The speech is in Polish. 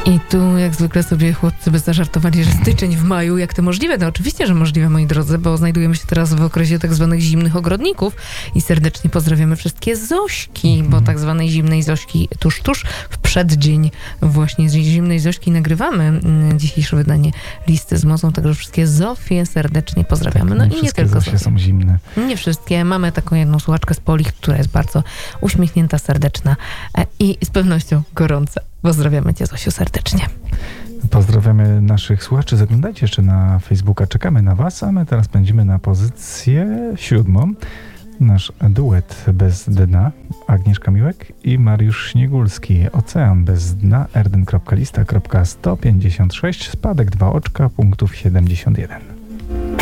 I tu jak zwykle sobie chłopcy by zażartowali, że styczeń w maju, jak to możliwe? No oczywiście, że możliwe, moi drodzy, bo znajdujemy się teraz w okresie tak zwanych zimnych ogrodników i serdecznie pozdrawiamy wszystkie Zośki, bo tak zwanej zimnej Zośki tuż w przeddzień właśnie z zimnej Zośki nagrywamy dzisiejsze wydanie Listy z Mozą, także wszystkie Zofie serdecznie pozdrawiamy. Tak, no i nie tylko Zofie są zimne. Nie wszystkie. Mamy taką jedną słuchaczkę z Polich, która jest bardzo uśmiechnięta, serdeczna i z pewnością gorąca. Pozdrawiamy cię, Zosiu, serdecznie. Pozdrawiamy naszych słuchaczy. Zaglądajcie jeszcze na Facebooka. Czekamy na was, a my teraz pędzimy na pozycję 7. Nasz duet bez dna. Agnieszka Miłek i Mariusz Śniegulski. Ocean bez dna. erden.lista.156. Spadek 2 oczka, punktów 71.